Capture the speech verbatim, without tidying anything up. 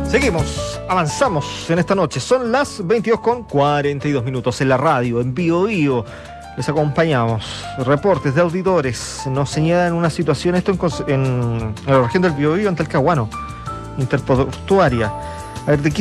Seguimos, avanzamos en esta noche. Son las veintidós con cuarenta y dos minutos en la radio, en Bio Bio. Les acompañamos. Reportes de auditores nos señalan una situación, esto en, en, en la región del Bio Bio, en Talcahuano, interportuaria. A ver, ¿de qué